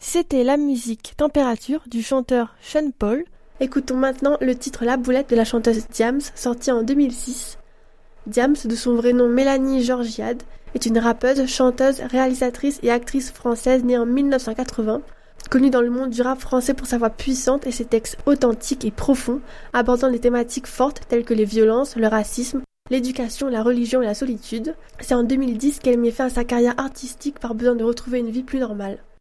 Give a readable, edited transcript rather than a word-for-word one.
C'était la musique Température du chanteur Sean Paul. Écoutons maintenant le titre La Boulette de la chanteuse Diams, sorti en 2006. Diams, de son vrai nom Mélanie Georgiade, est une rappeuse, chanteuse, réalisatrice et actrice française née en 1980, connue dans le monde du rap français pour sa voix puissante et ses textes authentiques et profonds, abordant des thématiques fortes telles que les violences, le racisme, l'éducation, la religion et la solitude. C'est en 2010 qu'elle met fin à sa carrière artistique par besoin de retrouver une vie plus normale.